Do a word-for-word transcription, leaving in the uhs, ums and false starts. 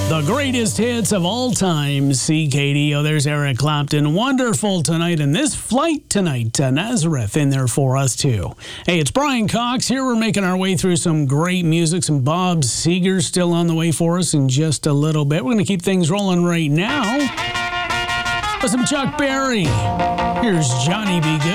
The greatest hits of all time. C K D O, there's Eric Clapton. Wonderful tonight. And this flight tonight to Nazareth in there for us, too. Hey, it's Brian Cox here. We're making our way through some great music. Some Bob Seger still on the way for us in just a little bit. We're going to keep things rolling right now with some Chuck Berry. Here's Johnny B. Good.